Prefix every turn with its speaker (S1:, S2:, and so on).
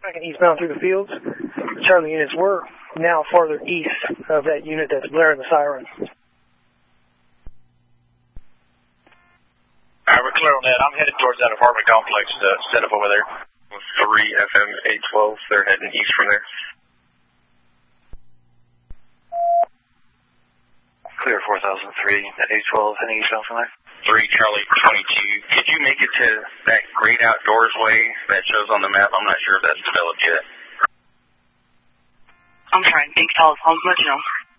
S1: tracking eastbound through the fields. Charlie units were now farther east of that unit that's blaring the siren.
S2: We're clear on that. I'm headed towards that apartment complex set up over there. 3 FM 812. They're heading east from there.
S3: Clear 4003 at 812, heading eastbound from there.
S2: 3 Charlie 22. Could you make it to that Great Outdoors way that shows on the map? I'm not sure if that's developed yet.
S4: I'm trying to think. I'll let you know.